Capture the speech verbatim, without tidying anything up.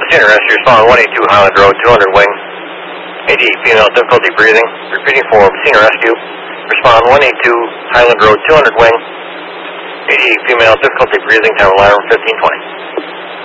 Senior Rescue, respond one eighty-two Highland Road, two hundred wing. eighty-eight female, difficulty breathing. Repeating for Senior Rescue, respond one eighty-two Highland Road, two hundred wing. eighty-eight female, difficulty breathing, time of alarm fifteen twenty.